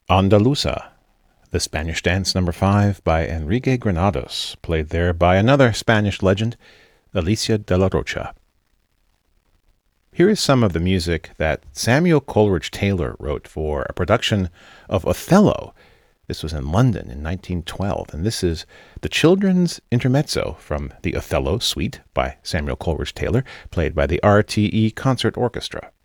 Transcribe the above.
Andalusa, the Spanish Dance Number 5 by Enrique Granados, played there by another Spanish legend, Alicia de la Rocha. Here is some of the music that Samuel Coleridge Taylor wrote for a production of Othello. This was in London in 1912, and this is the Children's Intermezzo from the Othello Suite by Samuel Coleridge Taylor, played by the RTE Concert Orchestra.